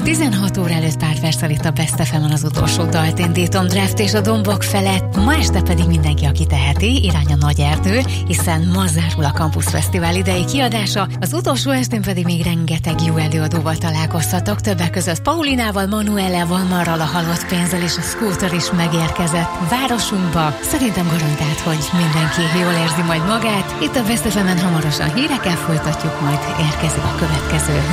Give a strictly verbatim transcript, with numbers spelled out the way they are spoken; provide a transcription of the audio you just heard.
tizenhat óra előtt pár perccel itt a Best ef emen az utolsó dalt indítom, Draft és a Dombok felett, ma este pedig mindenki, aki teheti, irány a Nagy Erdő, hiszen ma zárul a Campus Fesztivál idei kiadása, az utolsó estén pedig még rengeteg jó előadóval találkozhatok, többek között Paulinával, Manuellával, Marral, a Halott Pénzzel és a Scooter is megérkezett városunkba. Szerintem garantált, hogy mindenki jól érzi majd magát. Itt a Best ef emen hamarosan hírekkel folytatjuk, majd érkezik a következő